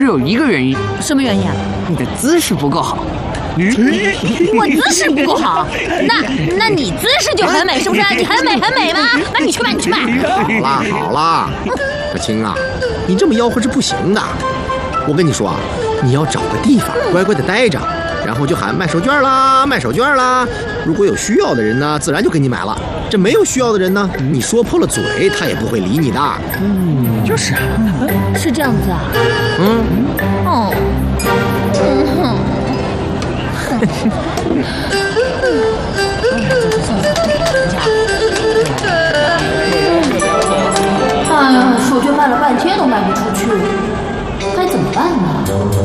只有一个原因。 什么原因啊？ 你的姿势不够好。 我姿势不够好，那你姿势就很美，是不是？你很美吗？那你去吧。 好啦，小青啊，你这么吆喝是不行的。我跟你说啊，你要找个地方乖乖的待着，然后就喊卖手绢啦。如果有需要的人呢，自然就给你买了。这没有需要的人呢，你说破了嘴，他也不会理你的。 就是是这样子啊。哎呀，手绢卖了半天都卖不出去，该怎么办呢？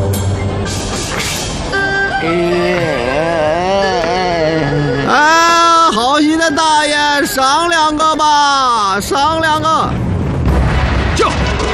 好心的大爷，赏2个吧，赏2个。 叫！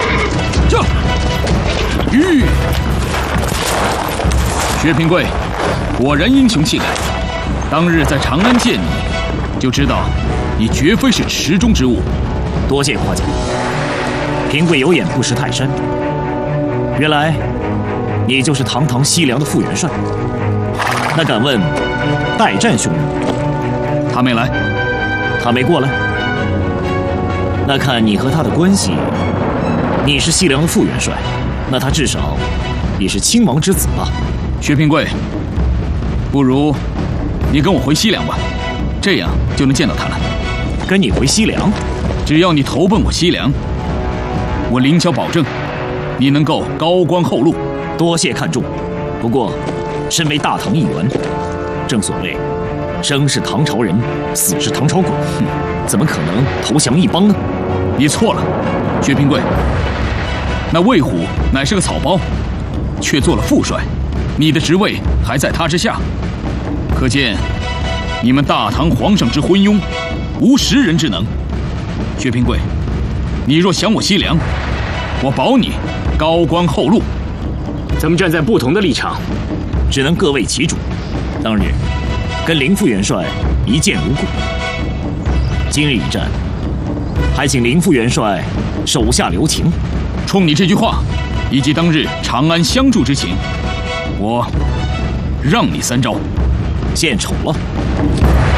薛平贵，果然英雄气概。当日在长安见你，就知道你绝非是池中之物。 多谢夸奖。平贵有眼不识泰山，原来你就是堂堂西凉的副元帅。那敢问代战兄呢？ 他没来。 他没过来？那看你和他的关系，你是西凉的副元帅，那他至少也是亲王之子吧？ 薛平贵，不如你跟我回西凉吧，这样就能见到他了。 跟你回西凉？ 只要你投奔我西凉，我凌霄保证你能够高官厚禄。 多谢看重，不过身为大唐一员，正所谓生是唐朝人，死是唐朝鬼，怎么可能投降一帮呢？ 你错了，薛平贵。那魏虎乃是个草包，却做了副帅，你的职位还在他之下，可见你们大唐皇上之昏庸，无识人之能。薛平贵，你若想我西凉，我保你高官厚禄。 咱们站在不同的立场， 只能各为其主。当日跟林副元帅一见如故，今日一战，还请林副元帅手下留情。 冲你这句话，以及当日长安相助之情，我让你3招。 献丑了。